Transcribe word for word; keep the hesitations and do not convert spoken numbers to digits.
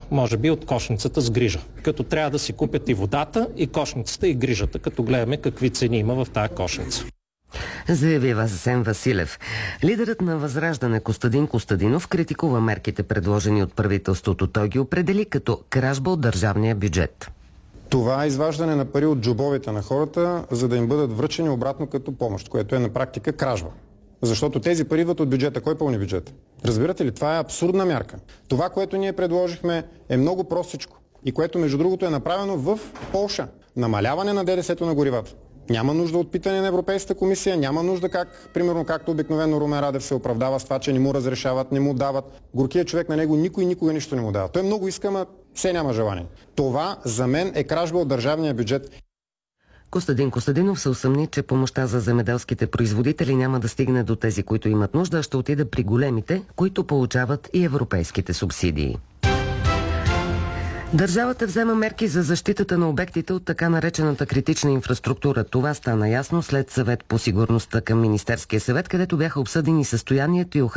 може би от кошницата с грижа. Като трябва да си купят и водата, и кошницата, и грижата, като гледаме какви цени има в тази кошница. Заяви Асен Василев. Лидерът на Възраждане Костадин Костадинов критикува мерките, предложени от правителството. Той ги определи като кражба от държавния бюджет. Това е изваждане на пари от джобовете на хората, за да им бъдат връчени обратно като помощ, което е на практика кражба. Защото тези пари идват от бюджета. Кой пълни бюджета? Разбирате ли? Това е абсурдна мярка. Това, което ние предложихме, е много простичко и което, между другото, е направено в Полша. Намаляване на ДДС-то на горивата. Няма нужда от питане на Европейската комисия, няма нужда как, примерно, както обикновено Румен Радев се оправдава с това, че не му разрешават, не му дават. Горкият човек, на него никой никога нищо не му дава. Той много иска, ама все няма желание. Това за мен е кражба от държавния бюджет. Костадин Костадинов се усъмни, че помощта за земеделските производители няма да стигне до тези, които имат нужда, а ще отиде при големите, които получават и европейските субсидии. Държавата взема мерки за защитата на обектите от така наречената критична инфраструктура. Това стана ясно след съвет по сигурността към Министерския съвет, където бяха обсъдени състоянието и охраната